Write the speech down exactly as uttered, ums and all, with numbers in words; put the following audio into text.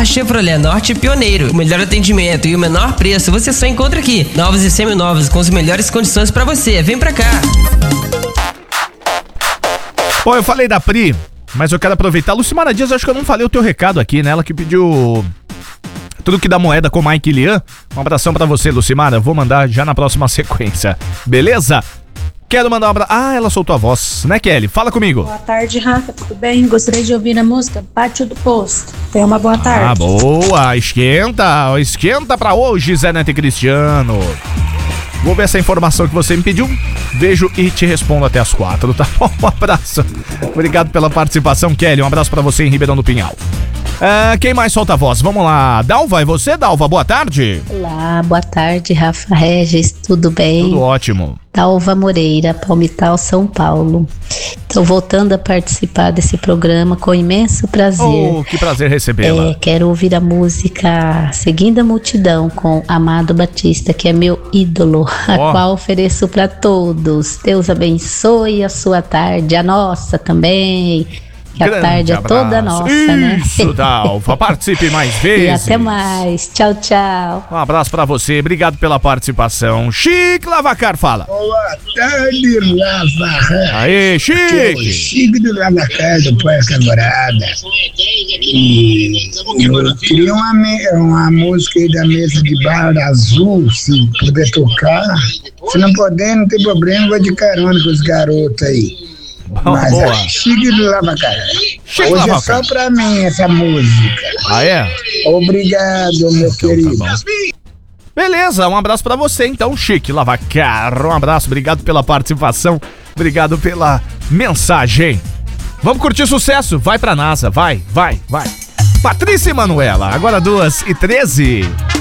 Norte Chevrolet, Norte pioneiro. O melhor atendimento e o menor preço você só encontra aqui. Novos e seminovos com as melhores condições pra você. Vem pra cá. Bom, eu falei da Pri, mas eu quero aproveitar. Lucimara Dias, acho que eu não falei o teu recado aqui, né? Ela que pediu truque da moeda com Mike e Lian. Um abração pra você, Lucimara. Vou mandar já na próxima sequência. Beleza? Quero mandar um abraço. Ah, ela soltou a voz, né, Kelly? Fala comigo. Boa tarde, Rafa. Tudo bem? Gostaria de ouvir a música Pátio do Posto. Tenha uma boa tarde. Ah, boa. Esquenta. Esquenta pra hoje, Zé Neto e Cristiano. Vou ver essa informação que você me pediu. Vejo e te respondo até as quatro, tá bom? Um abraço. Obrigado pela participação, Kelly. Um abraço pra você em Ribeirão do Pinhal. Ah, quem mais solta a voz? Vamos lá. Dalva, é você, Dalva? Boa tarde. Olá, boa tarde, Rafa Regis. Tudo bem? Tudo ótimo. Dalva Moreira, Palmital, São Paulo. Estou voltando a participar desse programa com imenso prazer. Oh, que prazer recebê-la. É, quero ouvir a música Seguindo a Multidão com Amado Batista, que é meu ídolo, a oh. qual ofereço para todos. Deus abençoe a sua tarde, a nossa também. Que Grande a tarde é abraço. toda nossa, Isso, né? Isso, Dalva. Participe mais vezes. E até mais. Tchau, tchau. Um abraço pra você. Obrigado pela participação. Chique Lavacar, fala. Boa tarde, Lavacar. Aê, Chique. Chique do Lavacar, do Parque Alvorada. E eu queria uma, uma música aí da mesa de bar azul, se puder tocar. Se não puder, não tem problema, vou de carona com os garotos aí. Mas boa. é Chique do Lavacar. Chique Hoje Lavacar. é só pra mim essa música. Ah, é? Obrigado, meu Então, querido. tá Beleza, um abraço pra você então, Chique Lavacar. Um abraço, obrigado pela participação. Obrigado pela mensagem. Vamos curtir sucesso? Vai pra NASA, vai, vai, vai. Patrícia e Manuela, agora duas e treze.